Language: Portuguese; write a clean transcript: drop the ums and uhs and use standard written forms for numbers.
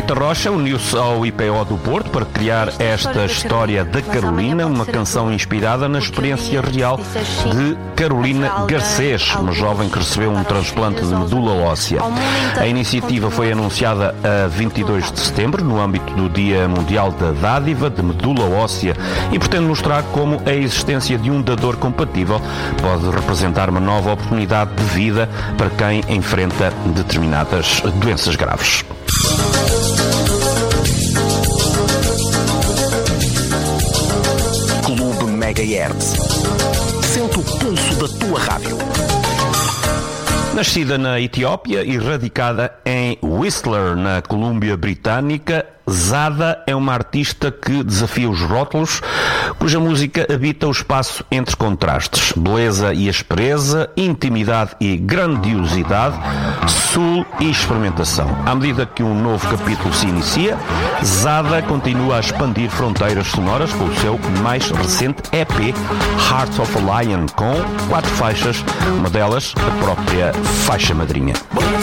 Rita Rocha uniu-se ao IPO do Porto para criar esta história da Carolina, uma canção inspirada na experiência real de Carolina Garcês, uma jovem que recebeu um transplante de medula óssea. A iniciativa foi anunciada a 22 de setembro, no âmbito do Dia Mundial da Dádiva de Medula Óssea, e pretende mostrar como a existência de um dador compatível pode representar uma nova oportunidade de vida para quem enfrenta determinadas doenças graves. Clube Megahertz. Sente o pulso da tua rádio. Nascida na Etiópia e radicada em Whistler, na Colômbia Britânica, Zada é uma artista que desafia os rótulos, cuja música habita o espaço entre contrastes, beleza e aspereza, intimidade e grandiosidade, sul e experimentação. À medida que um novo capítulo se inicia, Zada continua a expandir fronteiras sonoras com o seu mais recente EP, Heart of a Lion, com 4 faixas, uma delas a própria faixa madrinha.